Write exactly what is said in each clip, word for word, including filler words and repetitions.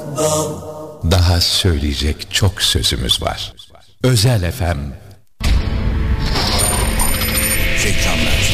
Daha söyleyecek çok sözümüz var. Özel F M. Reklamlar.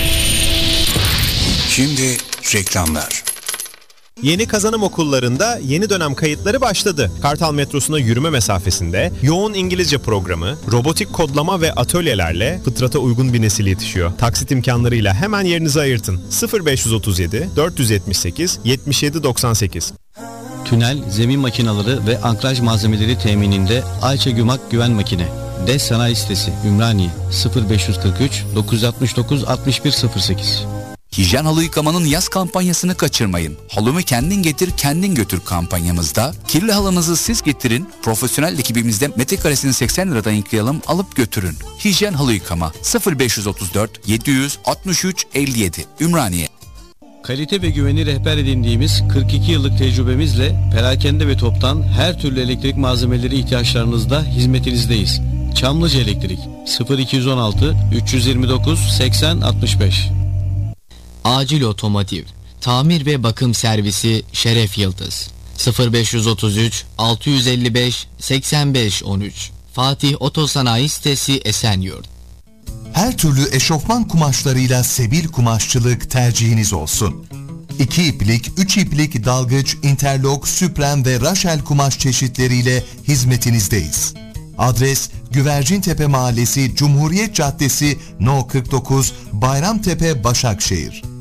Şimdi reklamlar. Yeni kazanım okullarında yeni dönem kayıtları başladı. Kartal metrosuna yürüme mesafesinde yoğun İngilizce programı, robotik kodlama ve atölyelerle fıtrata uygun bir nesil yetişiyor. Taksit imkanlarıyla hemen yerinizi ayırtın. sıfır beş otuz yedi dört yüz yetmiş sekiz yetmiş yedi doksan sekiz. Tünel, zemin makinaları ve ankraj malzemeleri temininde Ayça Gümak Güven Makine. D Sanayi Sitesi Ümraniye sıfır beş kırk üç dokuz altı dokuz altmış bir sıfır sekiz. Hijyen halı yıkamanın yaz kampanyasını kaçırmayın. Halımı kendin getir, kendin götür kampanyamızda kirli halınızı siz getirin, profesyonel ekibimizde metrekaresini seksen liradan yıkayalım, alıp götürün. Hijyen halı yıkama sıfır beş otuz dört yedi yüz altmış üç elli yedi Ümraniye. Kalite ve güveni rehber edindiğimiz kırk iki yıllık tecrübemizle perakende ve toptan her türlü elektrik malzemeleri ihtiyaçlarınızda hizmetinizdeyiz. Çamlıca Elektrik sıfır iki on altı üç yüz yirmi dokuz seksen altmış beş. Acil Otomotiv Tamir ve Bakım Servisi Şeref Yıldız sıfır beş otuz üç altı yüz elli beş seksen beş on üç. Fatih Otosanayi Sitesi Esenyurt. Her türlü eşofman kumaşlarıyla Sebil Kumaşçılık tercihiniz olsun. İki iplik, üç iplik dalgıç, interlok, süpren ve raşel kumaş çeşitleriyle hizmetinizdeyiz. Adres Güvercintepe Mahallesi, Cumhuriyet Caddesi, No kırk dokuz, Bayramtepe, Başakşehir.